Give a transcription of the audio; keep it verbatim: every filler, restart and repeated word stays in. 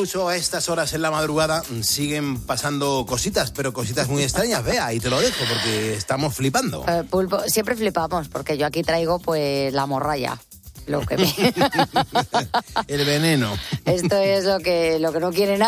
incluso a estas horas en la madrugada siguen pasando cositas, pero cositas muy extrañas. Vea, ahí te lo dejo porque estamos flipando. Eh, Pulpo, siempre flipamos porque yo aquí traigo pues la morralla. Lo que me... El veneno. Esto es lo que, lo que no quiere nadie.